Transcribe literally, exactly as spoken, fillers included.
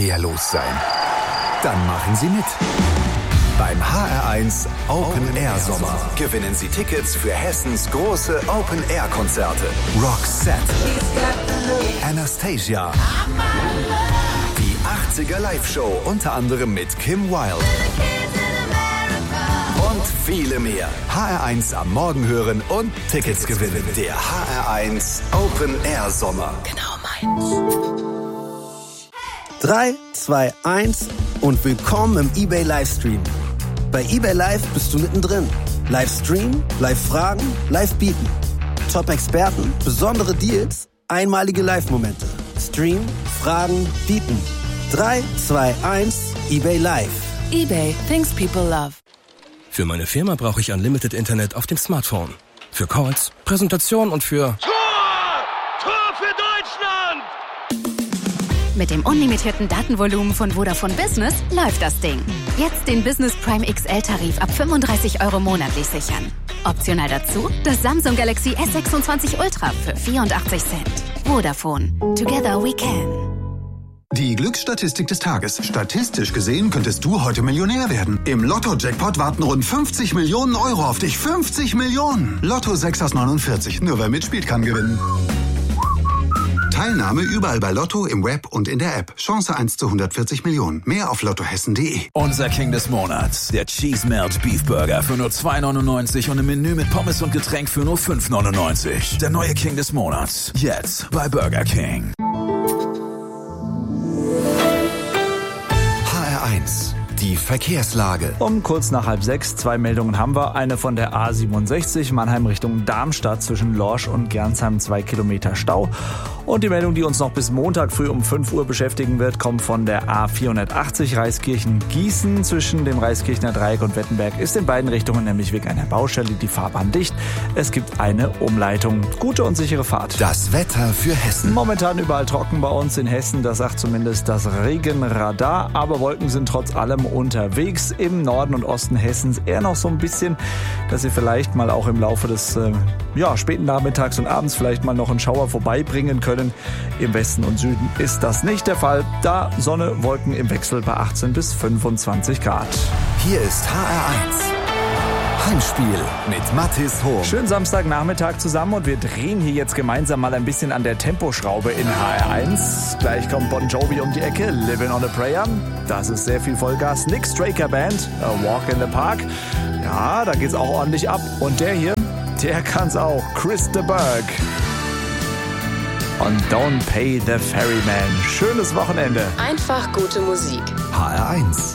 Ja, los sein. Dann machen Sie mit. Beim H R eins Open Air Sommer gewinnen Sie Tickets für Hessens große Open Air Konzerte. Roxette, Anastasia, die achtziger Live-Show unter anderem mit Kim Wilde und viele mehr. H R eins am Morgen hören und Tickets gewinnen. Der H R eins Open Air Sommer. Genau meins. drei, zwei, eins und willkommen im eBay Livestream. Bei eBay Live bist du mittendrin. Live streamen, live fragen, live bieten. Top-Experten, besondere Deals, einmalige Live-Momente. Stream, fragen, bieten. drei, zwei, eins, eBay Live. eBay, things people love. Für meine Firma brauche ich Unlimited Internet auf dem Smartphone. Für Calls, Präsentationen und für... Tor! Tor für Deutschland! Mit dem unlimitierten Datenvolumen von Vodafone Business läuft das Ding. Jetzt den Business Prime X L-Tarif ab fünfunddreißig Euro monatlich sichern. Optional dazu das Samsung Galaxy S sechsundzwanzig Ultra für vierundachtzig Cent. Vodafone. Together we can. Die Glücksstatistik des Tages. Statistisch gesehen könntest du heute Millionär werden. Im Lotto-Jackpot warten rund fünfzig Millionen Euro auf dich. fünfzig Millionen! Lotto sechs aus neunundvierzig. Nur wer mitspielt, kann gewinnen. Teilnahme überall bei Lotto, im Web und in der App. Chance eins zu hundertvierzig Millionen. Mehr auf lottohessen punkt de. Unser King des Monats. Der Cheese Melt Beef Burger für nur zwei neunundneunzig und ein Menü mit Pommes und Getränk für nur fünf neunundneunzig. Der neue King des Monats. Jetzt bei Burger King. H R eins. Die Verkehrslage. Um kurz nach halb sechs, zwei Meldungen haben wir. Eine von der A siebenundsechzig, Mannheim Richtung Darmstadt zwischen Lorsch und Gernsheim, zwei Kilometer Stau. Und die Meldung, die uns noch bis Montag früh um fünf Uhr beschäftigen wird, kommt von der A vierhundertachtzig Reiskirchen-Gießen. Zwischen dem Reiskirchner Dreieck und Wettenberg ist in beiden Richtungen, nämlich wegen einer Baustelle, die Fahrbahn dicht. Es gibt eine Umleitung. Gute und sichere Fahrt. Das Wetter für Hessen. Momentan überall trocken bei uns in Hessen, das sagt zumindest das Regenradar. Aber Wolken sind trotz allem unterwegs. Im Norden und Osten Hessens eher noch so ein bisschen, dass ihr vielleicht mal auch im Laufe des äh, ja, späten Nachmittags und abends vielleicht mal noch einen Schauer vorbeibringen können. Im Westen und Süden ist das nicht der Fall. Da Sonne, Wolken im Wechsel bei achtzehn bis fünfundzwanzig Grad. Hier ist H R eins. Heimspiel mit Mathis Hohm. Schönen Samstagnachmittag zusammen und wir drehen hier jetzt gemeinsam mal ein bisschen an der Temposchraube in H R eins. Gleich kommt Bon Jovi um die Ecke, Living on a Prayer. Das ist sehr viel Vollgas. Nick Straker Band, A Walk in the Park. Ja, da geht's auch ordentlich ab. Und der hier, der kann's auch. Chris de Burgh. Und Don't Pay the Ferryman. Schönes Wochenende. Einfach gute Musik. H R eins.